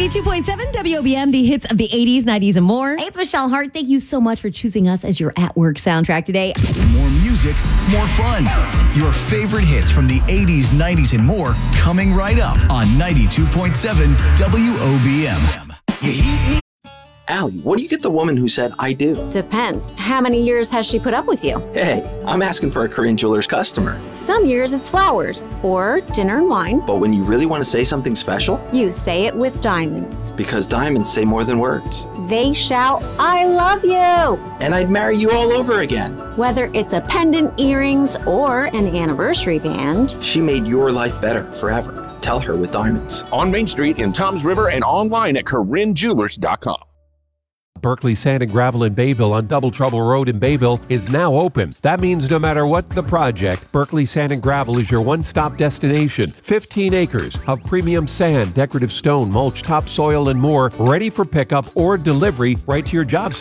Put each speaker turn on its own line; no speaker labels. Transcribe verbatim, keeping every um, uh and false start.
ninety-two point seven W O B M, the hits of the eighties, nineties, and more. Hey, it's Michelle Hart. Thank you so much for choosing us as your at-work soundtrack today.
More music, more fun. Your favorite hits from the eighties, nineties, and more coming right up on ninety-two point seven W O B M.
You heat me. Allie, what do you get the woman who said, I do?
Depends. How many years has she put up with you?
Hey, I'm asking for a Corinne Jewelers customer.
Some years it's flowers or dinner and wine.
But when you really want to say something special,
you say it with diamonds.
Because diamonds say more than words.
They shout, I love you.
And I'd marry you all over again.
Whether it's a pendant, earrings, or an anniversary band.
She made your life better forever. Tell her with diamonds.
On Main Street in Toms River and online at Corinne Jewelers dot com.
Berkeley Sand and Gravel in Bayville on Double Trouble Road in Bayville is now open. That means no matter what the project, Berkeley Sand and Gravel is your one-stop destination. fifteen acres of premium sand, decorative stone, mulch, topsoil, and more, ready for pickup or delivery right to your job site.